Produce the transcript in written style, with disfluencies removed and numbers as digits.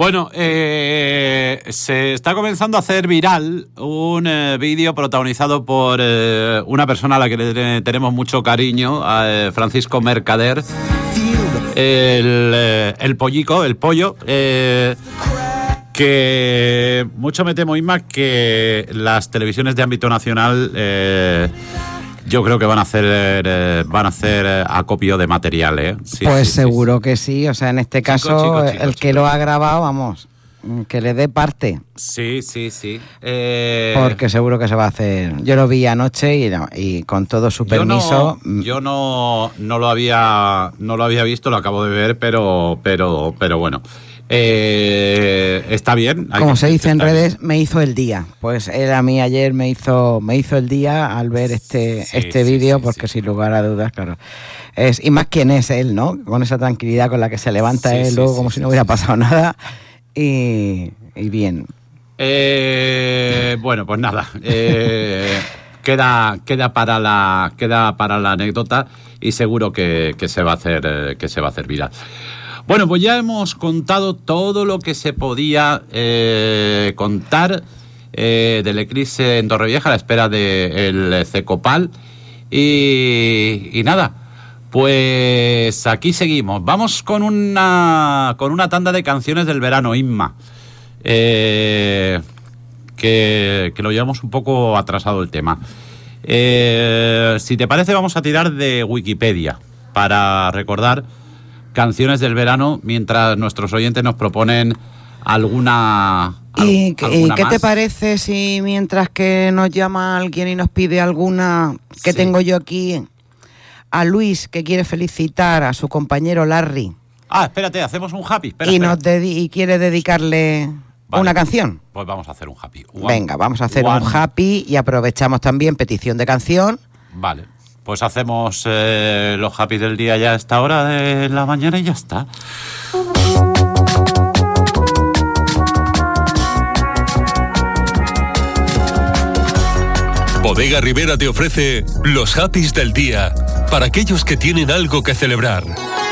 Bueno, se está comenzando a hacer viral un vídeo protagonizado por una persona a la que le tenemos mucho cariño, a Francisco Mercader, el pollo, que mucho me temo, Inma, que las televisiones de ámbito nacional yo creo que van a hacer acopio de material, ¿eh? Sí, pues sí, seguro que sí, o sea, en este caso el que lo ha grabado, vamos, que le dé parte. Sí. Porque seguro que se va a hacer. Yo lo vi anoche y con todo su permiso. Yo no lo había visto, lo acabo de ver, pero bueno. Está bien. Como se dice en redes, me hizo el día. Pues él a mí ayer me hizo el día al ver este vídeo, porque sin lugar a dudas, claro. Y más quién es él, ¿no? Con esa tranquilidad con la que se levanta él, luego como si no hubiera pasado nada. Y bien. Bueno, pues nada. Queda para la anécdota y seguro que se va a hacer viral. Bueno, pues ya hemos contado todo lo que se podía contar del eclipse en Torrevieja a la espera del Cecopal. Y nada, pues aquí seguimos. Vamos con una tanda de canciones del verano, Inma. Que lo llevamos un poco atrasado el tema. Si te parece, vamos a tirar de Wikipedia para recordar canciones del verano, mientras nuestros oyentes nos proponen alguna. ¿Y qué te parece si mientras que nos llama alguien y nos pide alguna, que tengo yo aquí a Luis, que quiere felicitar a su compañero Larry? Espérate, hacemos un happy. Y quiere dedicarle una canción. Pues vamos a hacer un happy. Venga, vamos a hacer un happy y aprovechamos también petición de canción. Vale. Pues hacemos los happy del día ya a esta hora de la mañana y ya está. Bodega Rivera te ofrece los happys del día para aquellos que tienen algo que celebrar.